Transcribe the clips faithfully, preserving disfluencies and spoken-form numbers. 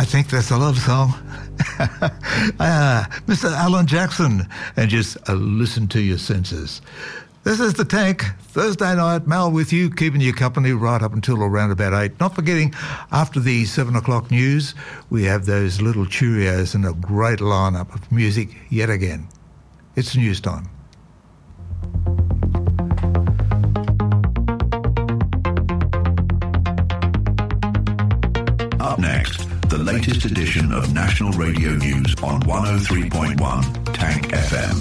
I think that's a love song. ah, Mister Alan Jackson, and just uh, listen to your senses. This is The Tank, Thursday night, Mal with you, keeping you company right up until around about eight. Not forgetting, after the seven o'clock news, we have those little Cheerios and a great lineup of music yet again. It's news time. Up next, the latest edition of National Radio News on one oh three point one Tank F M.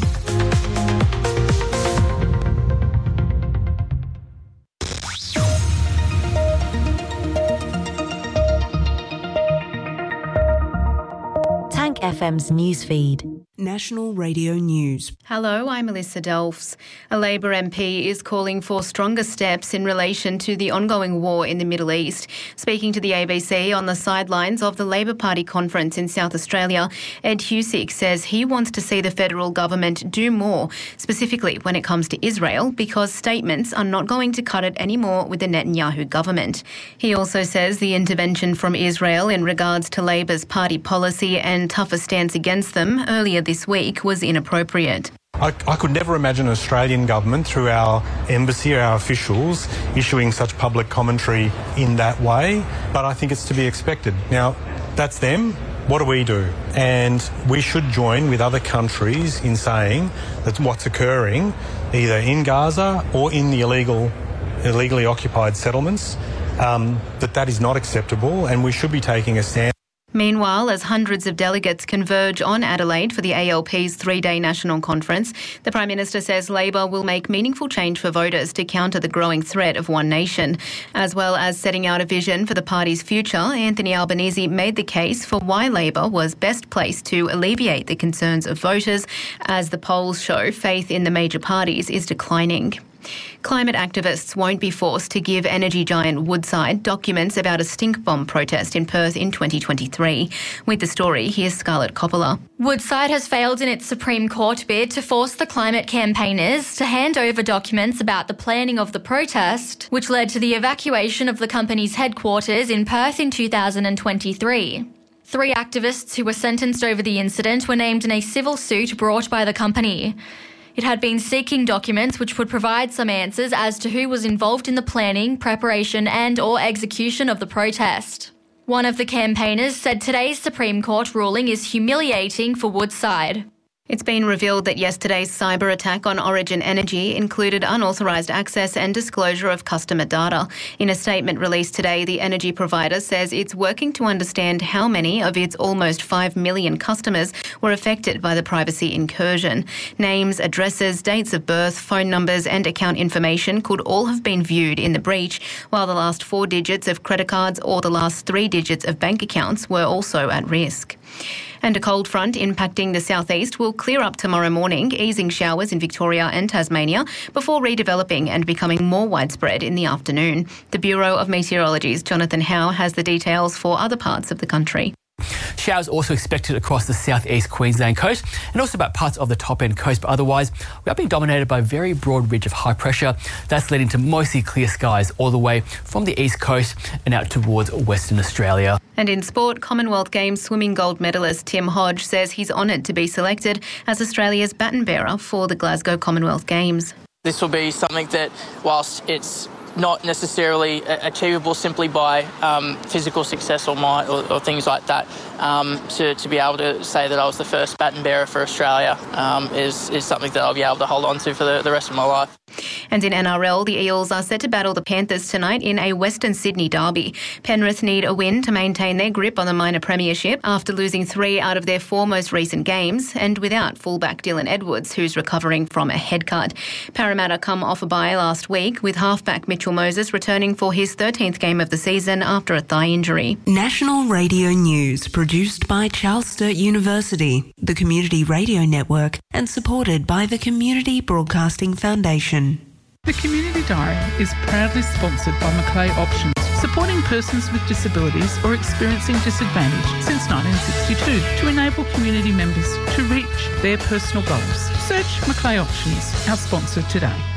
Tank F M's newsfeed. National Radio News. Hello, I'm Melissa Delfs. A Labor M P is calling for stronger steps in relation to the ongoing war in the Middle East. Speaking to the A B C on the sidelines of the Labor Party conference in South Australia, Ed Husic says he wants to see the federal government do more, specifically when it comes to Israel, because statements are not going to cut it anymore with the Netanyahu government. He also says the intervention from Israel in regards to Labor's party policy and tougher stance against them earlier this week was inappropriate. I, I could never imagine an Australian government, through our embassy, our officials, issuing such public commentary in that way, but I think it's to be expected. Now, that's them. What do we do? And we should join with other countries in saying that what's occurring, either in Gaza or in the illegal, illegally occupied settlements, um, that that is not acceptable, and we should be taking a stand. Meanwhile, as hundreds of delegates converge on Adelaide for the A L P's three-day national conference, the Prime Minister says Labor will make meaningful change for voters to counter the growing threat of one nation. As well as setting out a vision for the party's future, Anthony Albanese made the case for why Labor was best placed to alleviate the concerns of voters, as the polls show faith in the major parties is declining. Climate activists won't be forced to give energy giant Woodside documents about a stink bomb protest in Perth in twenty twenty-three. With the story, here's Scarlett Coppola. Woodside has failed in its Supreme Court bid to force the climate campaigners to hand over documents about the planning of the protest, which led to the evacuation of the company's headquarters in Perth in two thousand twenty-three. Three activists who were sentenced over the incident were named in a civil suit brought by the company. It had been seeking documents which would provide some answers as to who was involved in the planning, preparation and or execution of the protest. One of the campaigners said today's Supreme Court ruling is humiliating for Woodside. It's been revealed that yesterday's cyber attack on Origin Energy included unauthorised access and disclosure of customer data. In a statement released today, the energy provider says it's working to understand how many of its almost five million customers were affected by the privacy incursion. Names, addresses, dates of birth, phone numbers and account information could all have been viewed in the breach, while the last four digits of credit cards or the last three digits of bank accounts were also at risk. And a cold front impacting the southeast will clear up tomorrow morning, easing showers in Victoria and Tasmania before redeveloping and becoming more widespread in the afternoon. The Bureau of Meteorology's Jonathan Howe has the details for other parts of the country. Showers also expected across the southeast Queensland coast and also about parts of the top end coast, but otherwise we are being dominated by a very broad ridge of high pressure. That's leading to mostly clear skies all the way from the east coast and out towards Western Australia. And in sport, Commonwealth Games swimming gold medalist Tim Hodge says he's honoured to be selected as Australia's baton bearer for the Glasgow Commonwealth Games. This will be something that, whilst it's not necessarily achievable simply by um, physical success or might or, or things like that, um, to, to be able to say that I was the first baton bearer for Australia um, is, is something that I'll be able to hold on to for the, the rest of my life. And in N R L, the Eels are set to battle the Panthers tonight in a Western Sydney derby. Penrith need a win to maintain their grip on the minor premiership after losing three out of their four most recent games and without fullback Dylan Edwards, who's recovering from a head cut. Parramatta come off a bye last week with halfback Mitchell Moses returning for his thirteenth game of the season after a thigh injury. National Radio News, produced by Charles Sturt University, the Community Radio Network, and supported by the Community Broadcasting Foundation. The Community Diary is proudly sponsored by Macleay Options, supporting persons with disabilities or experiencing disadvantage since nineteen sixty-two to enable community members to reach their personal goals. Search Macleay Options, our sponsor today.